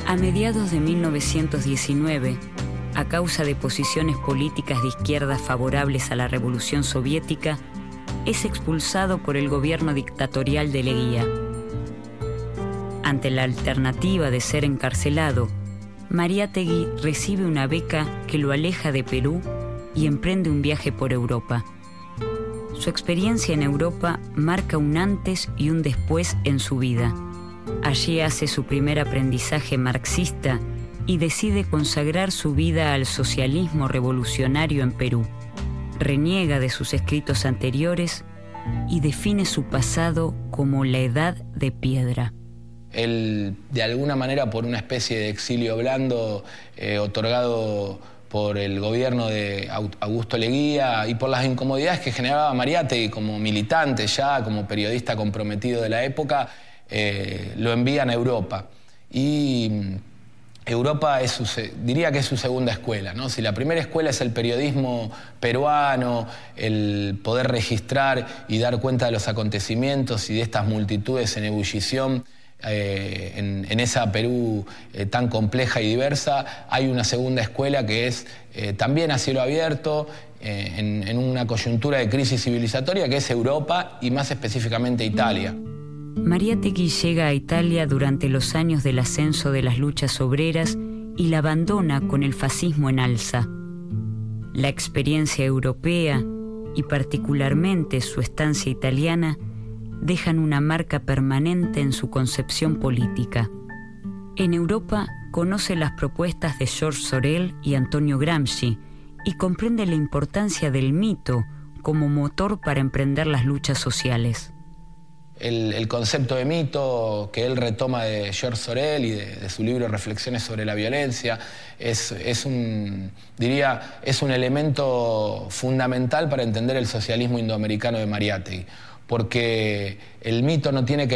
A mediados de 1919, a causa de posiciones políticas de izquierda favorables a la Revolución Soviética, es expulsado por el gobierno dictatorial de Leguía. Ante la alternativa de ser encarcelado, Mariátegui recibe una beca que lo aleja de Perú y emprende un viaje por Europa. Su experiencia en Europa marca un antes y un después en su vida. Allí hace su primer aprendizaje marxista y decide consagrar su vida al socialismo revolucionario en Perú. Reniega de sus escritos anteriores y define su pasado como la Edad de Piedra. Él, de alguna manera, por una especie de exilio blando otorgado por el gobierno de Augusto Leguía y por las incomodidades que generaba Mariátegui como militante ya, como periodista comprometido de la época, lo envían a Europa. Y Europa diría que es su segunda escuela, ¿no? Si la primera escuela es el periodismo peruano, el poder registrar y dar cuenta de los acontecimientos y de estas multitudes en ebullición, en esa Perú tan compleja y diversa, hay una segunda escuela que es también a cielo abierto, en una coyuntura de crisis civilizatoria, que es Europa y más específicamente Italia. Mariátegui llega a Italia durante los años del ascenso de las luchas obreras y la abandona con el fascismo en alza. La experiencia europea y particularmente su estancia italiana dejan una marca permanente en su concepción política. En Europa conoce las propuestas de Georges Sorel y Antonio Gramsci y comprende la importancia del mito como motor para emprender las luchas sociales. El concepto de mito que él retoma de Georges Sorel y de su libro Reflexiones sobre la violencia es un elemento fundamental para entender el socialismo indoamericano de Mariátegui, porque el mito no tiene que